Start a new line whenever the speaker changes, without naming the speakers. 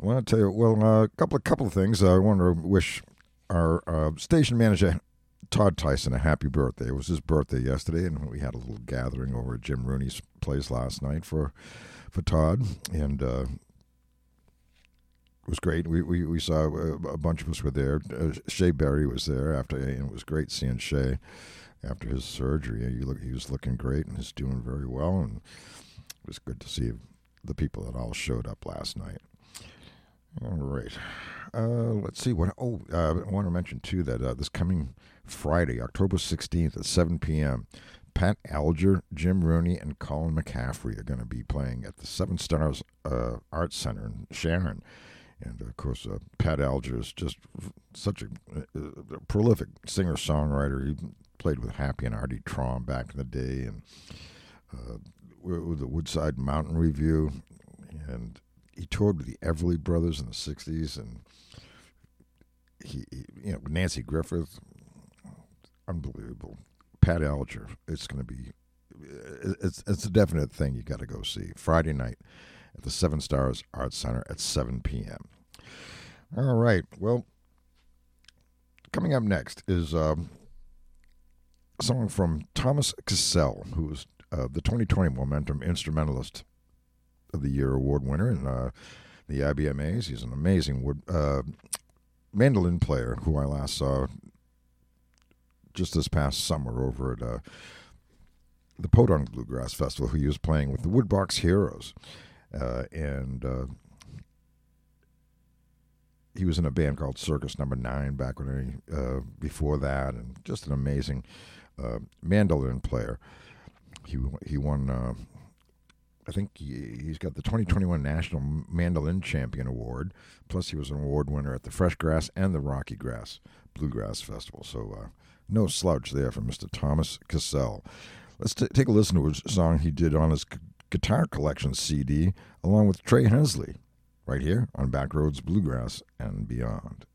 I want to tell you, well, a couple of things. I want to wish our station manager, Todd Tyson, a happy birthday. It was his birthday yesterday, and we had a little gathering over at Jim Rooney's place last night for Todd, and it was great. We saw a bunch of us were there. Shea Berry was there after, and it was great seeing Shea after his surgery. He was looking great and is doing very well, and it was good to see the people that all showed up last night. All right. Let's see what. I want to mention too that this coming Friday, October 16th at 7 p.m., Pat Alger, Jim Rooney, and Colin McCaffrey are going to be playing at the Seven Stars Arts Center in Sharon. And of course, Pat Alger is just such a prolific singer-songwriter. He played with Happy and Artie Traum back in the day, and with the Woodside Mountain Review, and he toured with the Everly Brothers in the 60s, and he Nancy Griffith, unbelievable. Pat Alger, it's going to be, it's a definite thing you got to go see. Friday night at the Seven Stars Arts Center at 7 p.m. All right, well, coming up next is a song from Thomas Cassell, who's the 2020 Momentum Instrumentalist of the Year award winner in the IBMAs. He's an amazing mandolin player who I last saw just this past summer over at the Podunk Bluegrass Festival, who he was playing with the Woodbox Heroes. And he was in a band called Circus Number 9 back when before that, and just an amazing mandolin player. He won... I think he's got the 2021 National Mandolin Champion Award. Plus, he was an award winner at the Fresh Grass and the Rocky Grass Bluegrass Festival. So, no slouch there from Mr. Thomas Cassell. Let's take a listen to a song he did on his Guitar Collection CD, along with Trey Hensley, right here on Backroads Bluegrass and Beyond.